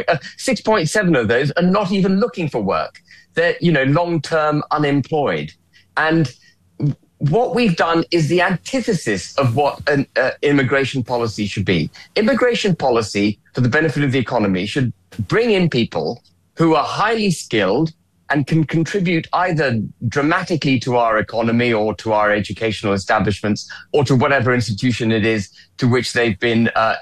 I: 6.7 of those are not even looking for work. They're, long-term unemployed. And what we've done is the antithesis of what an immigration policy should be. Immigration policy, for the benefit of the economy, should bring in people who are highly skilled, and can contribute either dramatically to our economy or to our educational establishments or to whatever institution it is to which they've been,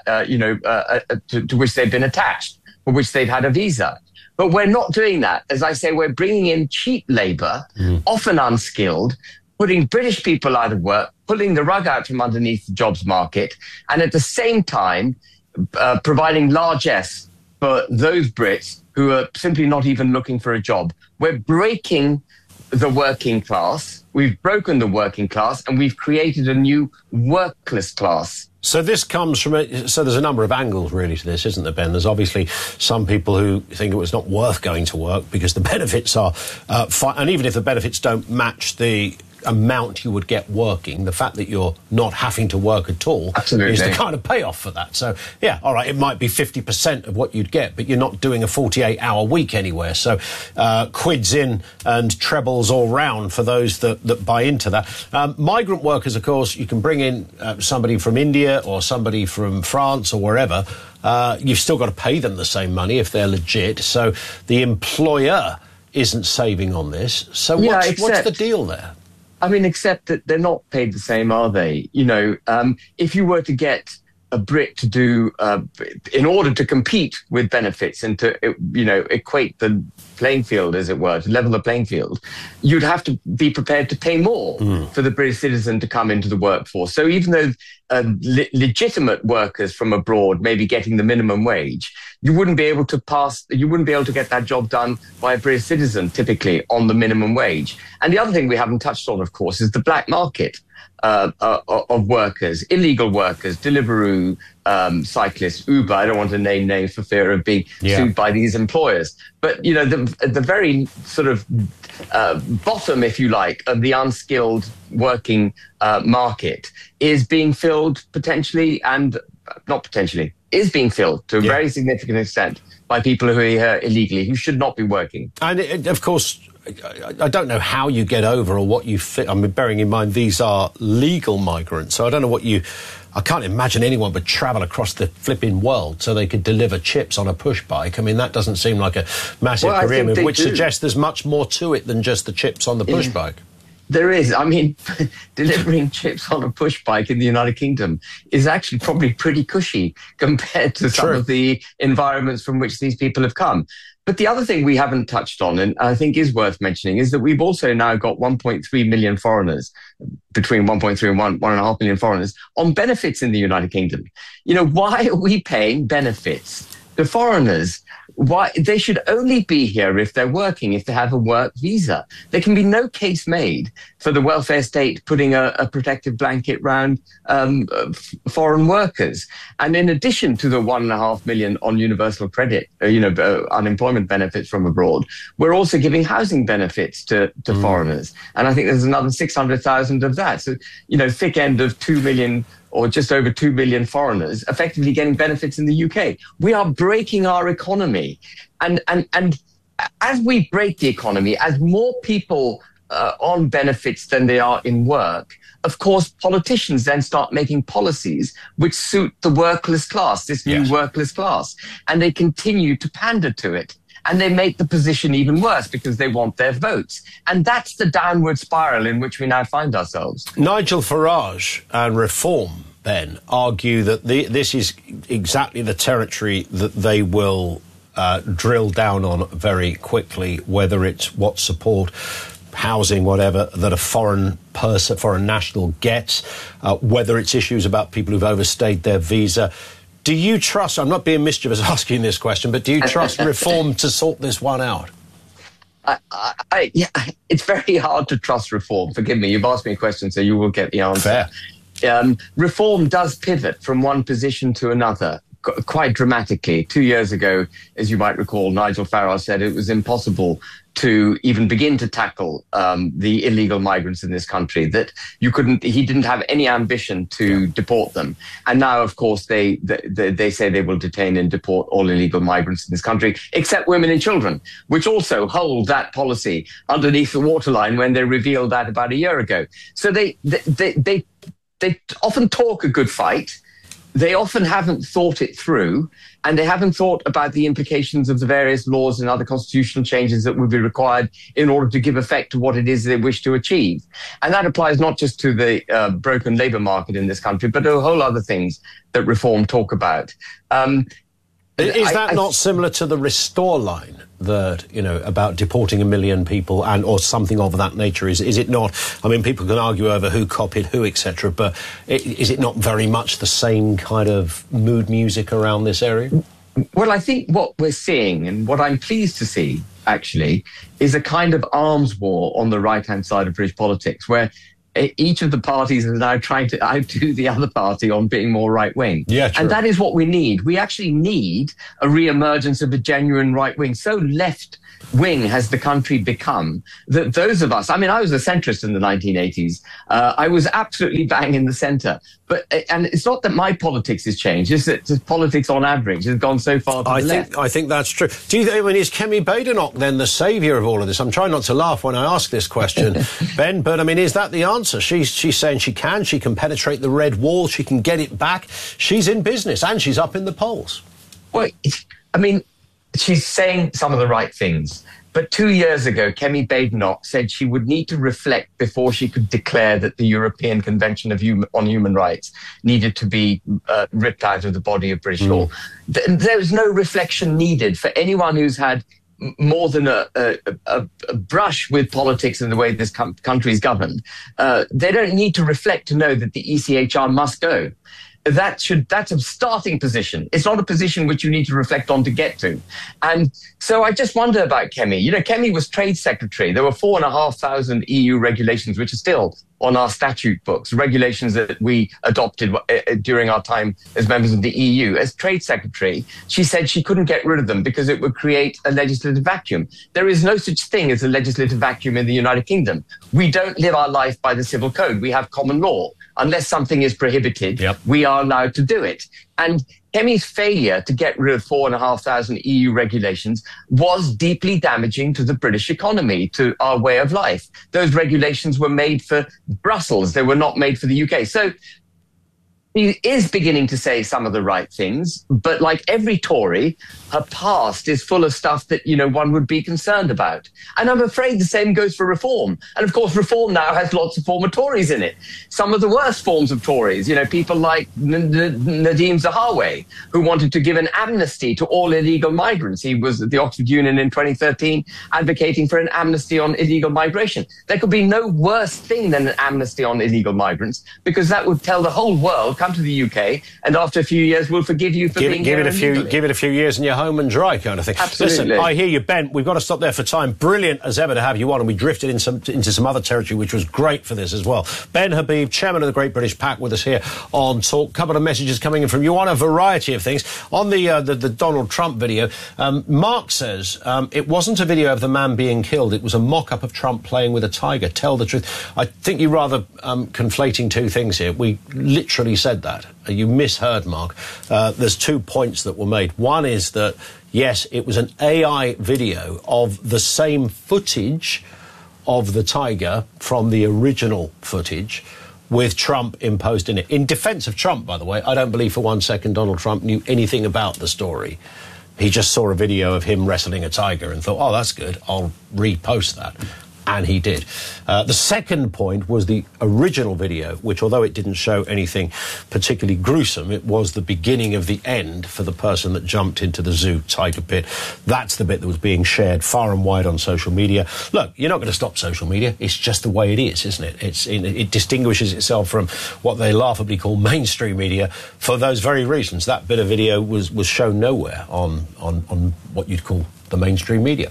I: to which they've been attached, for which they've had a visa. But we're not doing that. As I say, we're bringing in cheap labor, often unskilled, putting British people out of work, pulling the rug out from underneath the jobs market, and at the same time, providing largesse for those Brits who are simply not even looking for a job. We're breaking the working class. We've broken the working class, and we've created a new workless class.
C: So this comes from so there's a number of angles really to this, isn't there, Ben? There's obviously some people who think it was not worth going to work because the benefits are and even if the benefits don't match the amount you would get working, the fact that you're not having to work at all is the kind of payoff for that. So, yeah, all right, it might be 50% of what you'd get, but you're not doing a 48-hour week anywhere. So quids in and trebles all round for those that buy into that. Migrant workers, of course, you can bring in somebody from India or somebody from France or wherever. You've still got to pay them the same money if they're legit. So the employer isn't saving on this. So what's the deal there?
I: I mean, except that they're not paid the same, are they? You know, if you were to get a Brit to do, in order to compete with benefits and to, equate the playing field, as it were, to level the playing field, you'd have to be prepared to pay more for the British citizen to come into the workforce. So even though legitimate workers from abroad may be getting the minimum wage, you wouldn't be able to get that job done by a British citizen, typically, on the minimum wage. And the other thing we haven't touched on, of course, is the black market of workers, illegal workers, Deliveroo, cyclists, Uber. I don't want to name names for fear of being sued by these employers. But, you know, the very sort of bottom, if you like, of the unskilled working market is being filled potentially and not potentially, is being filled to a very significant extent by people who are here illegally, who should not be working.
C: And, of course, I don't know how you get over or what you fit. I mean, bearing in mind these are legal migrants, so I don't know I can't imagine anyone would travel across the flipping world so they could deliver chips on a push bike. I mean, that doesn't seem like a massive career move, which suggests there's much more to it than just the chips on the push bike.
I: There is. I mean, delivering chips on a push bike in the United Kingdom is actually probably pretty cushy compared to some of the environments from which these people have come. But the other thing we haven't touched on, and I think is worth mentioning, is that we've also now got 1.3 million foreigners, between 1.3 and 1.5 million foreigners, on benefits in the United Kingdom. You know, why are we paying benefits to foreigners? Why they should only be here if they're working, if they have a work visa. There can be no case made for the welfare state putting a protective blanket round foreign workers. And in addition to the 1.5 million on universal credit, unemployment benefits from abroad, we're also giving housing benefits to foreigners. And I think there's another 600,000 of that. So, you know, thick end of 2 million or just over 2 million foreigners effectively getting benefits in the UK. We are breaking our economy. And as we break the economy, as more people on benefits than they are in work, of course, politicians then start making policies which suit the workless class, this new workless class, and they continue to pander to it. And they make the position even worse because they want their votes. And that's the downward spiral in which we now find ourselves.
C: Nigel Farage and Reform, Ben, argue that this is exactly the territory that they will drill down on very quickly, whether it's what support, housing, whatever, that a foreign national gets, whether it's issues about people who've overstayed their visa. Do you trust, I'm not being mischievous asking this question, but do you trust Reform to sort this one out?
I: It's very hard to trust Reform. Forgive me, you've asked me a question, so you will get the answer.
C: Fair.
I: Reform does pivot from one position to another quite dramatically. 2 years ago, as you might recall, Nigel Farage said it was impossible to even begin to tackle the illegal migrants in this country, that he didn't have any ambition to deport them. And now, of course, they say they will detain and deport all illegal migrants in this country, except women and children, which also hold that policy underneath the waterline when they revealed that about a year ago. So they often talk a good fight. they often haven't thought it through, and they haven't thought about the implications of the various laws and other constitutional changes that would be required in order to give effect to what it is they wish to achieve. And that applies not just to the broken labour market in this country, but to a whole other things that reform talk about.
C: Is that not similar to the Restore line that, about deporting 1 million people or something of that nature? Is it not? I mean, people can argue over who copied who, etc., but is it not very much the same kind of mood music around this area?
I: Well, I think what we're seeing, and what I'm pleased to see, actually, is a kind of arms war on the right-hand side of British politics, where each of the parties is now trying to outdo the other party on being more right-wing.
C: Yeah, true.
I: And that is what we need. We actually need a re-emergence of a genuine right-wing. So left-wing has the country become that those of us, I mean, I was a centrist in the 1980s. I was absolutely bang in the centre. And it's not that my politics has changed, it's that politics on average has gone so far to the left.
C: I think that's true. Do you think, is Kemi Badenoch then the saviour of all of this? I'm trying not to laugh when I ask this question, Ben, but is that the answer? She's saying she can penetrate the red wall, she can get it back. She's in business and she's up in the polls.
I: Well, she's saying some of the right things. But 2 years ago, Kemi Badenoch said she would need to reflect before she could declare that the European Convention on Human Rights needed to be ripped out of the body of British law. There is no reflection needed for anyone who's had more than a brush with politics and the way this country is governed. They don't need to reflect to know that the ECHR must go. That's a starting position. It's not a position which you need to reflect on to get to. And so I just wonder about Kemi. Kemi was trade secretary. There were 4,500 EU regulations, which are still on our statute books, regulations that we adopted during our time as members of the EU. As trade secretary, she said she couldn't get rid of them because it would create a legislative vacuum. There is no such thing as a legislative vacuum in the United Kingdom. We don't live our life by the civil code. We have common law. Unless something is prohibited, we are allowed to do it. And Kemi's failure to get rid of 4,500 EU regulations was deeply damaging to the British economy, to our way of life. Those regulations were made for Brussels. They were not made for the UK. So she is beginning to say some of the right things, but like every Tory, her past is full of stuff that, one would be concerned about. And I'm afraid the same goes for Reform. And of course, Reform now has lots of former Tories in it. Some of the worst forms of Tories, people like Nadhim Zahawi, who wanted to give an amnesty to all illegal migrants. He was at the Oxford Union in 2013 advocating for an amnesty on illegal migration. There could be no worse thing than an amnesty on illegal migrants, because that would tell the whole world, come to the UK, and after a few years, we'll forgive you for being here illegally.
C: Give it a few years and you're home and dry, kind of thing.
I: Absolutely.
C: Listen, I hear you, Ben. We've got to stop there for time. Brilliant as ever to have you on, and we drifted into some other territory, which was great for this as well. Ben Habib, chairman of the Great British PAC, with us here on Talk. Couple of messages coming in from you on a variety of things. On the Donald Trump video, Mark says it wasn't a video of the man being killed. It was a mock-up of Trump playing with a tiger. Tell the truth. I think you're rather conflating two things here. We literally said that. You misheard, Mark. There's 2 points that were made. One is that, yes, it was an AI video of the same footage of the tiger from the original footage, with Trump imposed in it. In defence of Trump, by the way, I don't believe for 1 second Donald Trump knew anything about the story. He just saw a video of him wrestling a tiger and thought, oh, that's good, I'll repost that. And he did. The second point was the original video, which, although it didn't show anything particularly gruesome, it was the beginning of the end for the person that jumped into the zoo tiger pit. That's the bit that was being shared far and wide on social media. Look, you're not going to stop social media. It's just the way it is, isn't it? It distinguishes itself from what they laughably call mainstream media for those very reasons. That bit of video was shown nowhere on what you'd call the mainstream media.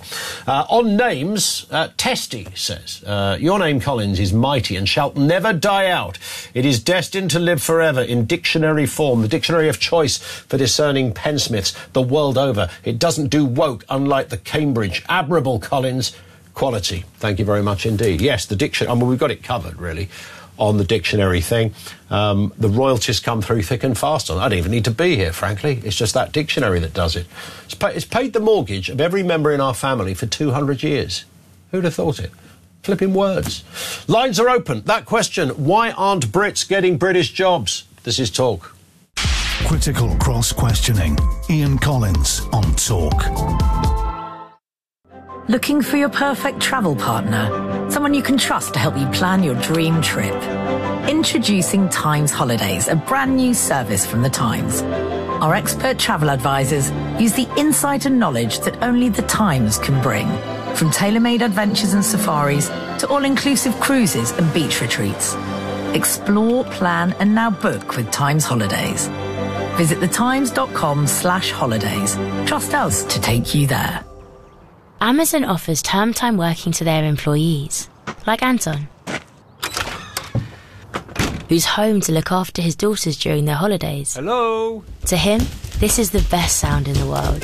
C: On names, Testy says, your name, Collins, is mighty and shalt never die out. It is destined to live forever in dictionary form, the dictionary of choice for discerning pensmiths the world over. It doesn't do woke, unlike the Cambridge. Admirable, Collins. Quality. Thank you very much indeed. Yes, the dictionary, I mean, we've got it covered, really, on the dictionary thing. The royalties come through thick and fast on it. I don't even need to be here, frankly. It's just that dictionary that does it. It's paid the mortgage of every member in our family for 200 years. Who'd have thought it? Flipping words. Lines are open. That question, why aren't Brits getting British jobs? This is Talk.
D: Critical cross-questioning. Ian Collins on Talk.
F: Looking for your perfect travel partner? Someone you can trust to help you plan your dream trip? Introducing Times Holidays, a brand new service from the Times. Our expert travel advisors use the insight and knowledge that only the Times can bring. From tailor-made adventures and safaris to all-inclusive cruises and beach retreats. Explore, plan and now book with Times Holidays. Visit thetimes.com/holidays. Trust us to take you there.
J: Amazon offers term time working to their employees, like Anton, who's home to look after his daughters during their holidays.
K: Hello?
J: To him, this is the best sound in the world.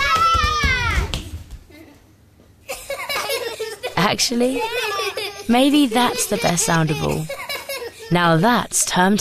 J: Actually, maybe that's the best sound of all. Now that's term